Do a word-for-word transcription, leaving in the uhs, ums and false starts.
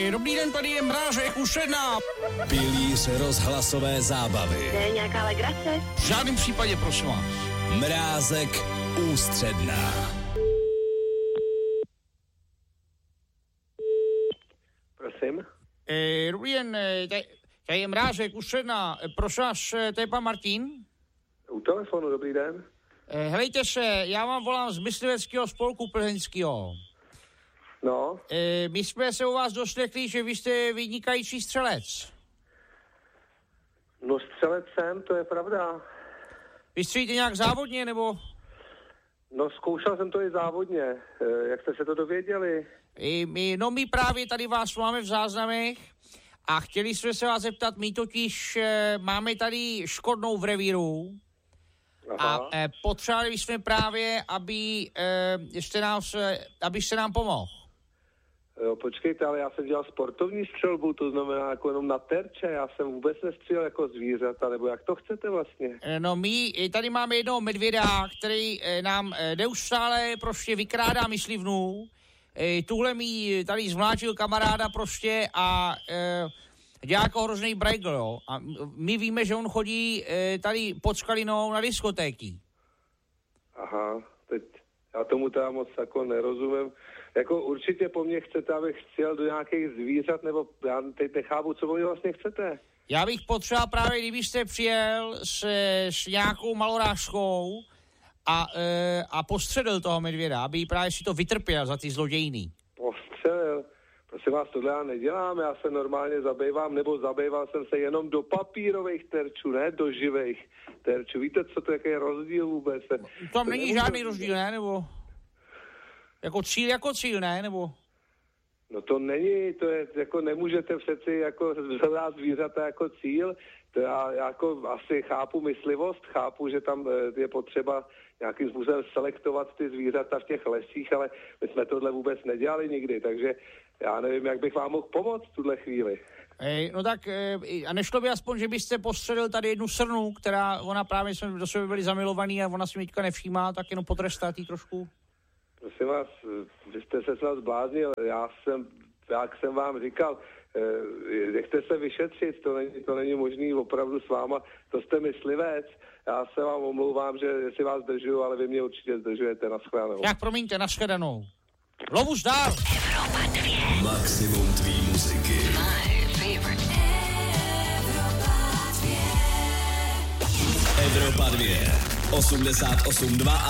Dobrý den, tady je Mrážek u Sedna. Pilíř rozhlasové zábavy. Je nějaká legrace? V žádném případě, prosím vás. Mrázek ústředná. Prosím? E, dobrý den, tady, tady je Mrážek u Sedna. Prosím vás, to je pan Martin? U telefonu, dobrý den. E, helejte se, já vám volám z mysliveckého spolku plzeňského. No? E, my jsme se u vás doslechli, že vy jste vynikající střelec. No střelec jsem, to je pravda. Vy střílíte nějak závodně, nebo? No zkoušel jsem to i závodně. E, jak jste se to dověděli? I my, no my právě tady vás máme v záznamech a chtěli jsme se vás zeptat, my totiž e, máme tady škodnou v revíru. Aha. A e, potřebovali jsme právě, aby, e, jste nám, abyste nám pomohl. Jo, počkejte, ale já jsem dělal sportovní střelbu, to znamená jako jenom na terče, já jsem vůbec nestřílel jako zvířata, nebo jak to chcete vlastně? E, no my tady máme jednoho medvěda, který e, nám e, neustále prostě vykrádá myslivnu. E, tuhle mi tady zvláčil kamaráda prostě a e, dělá jako hrozný brajgl, jo. A my víme, že on chodí e, tady pod Skalinou na diskotéky. Aha, teď já tomu teda moc jako nerozumím. Jako určitě po mně chcete, abych chtěl do nějakých zvířat, nebo já teď nechápu, co po mně vlastně chcete. Já bych potřeboval právě, kdybyste přijel s, s nějakou malorážkou a, e, a postřelil toho medvěda, aby právě si to vytrpěl za ty zlodějiny. Postřelil? Prosím vás, tohle já nedělám, já se normálně zabývám, nebo zabýval jsem se jenom do papírových terčů, ne do živých terčů. Víte, co to, jaký je rozdíl vůbec? Tam není nemůžu... žádný rozdíl, ne? Nebo jako cíl, jako cíl, ne? Nebo no to není, to je, jako nemůžete přeci jako zhrát zvířata jako cíl. To já jako asi chápu myslivost, chápu, že tam je potřeba nějakým způsobem selektovat ty zvířata v těch lesích, ale my jsme tohle vůbec nedělali nikdy, takže já nevím, jak bych vám mohl pomoct v tuhle chvíli. Ej, no tak, e, a nešlo by aspoň, že byste postřelil tady jednu srnu, která, ona právě jsme do sebe byli zamilovaný a ona si mě teďka nevšímá, tak jenom potrestat jí trošku. Prosím vás, vy jste se snad zbláznil, já jsem, jak jsem vám říkal, nechte se vyšetřit, to není, to není možný opravdu s váma, to jste myslivec, já se vám omlouvám, že si vás zdržuju, ale vy mě určitě zdržujete, nashledanou. Jak promiňte, nashledanou. Lovu zdál! Evropa dvě. Maximum tvý muziky. My favorite. Evropa dvě. osmdesát osm dva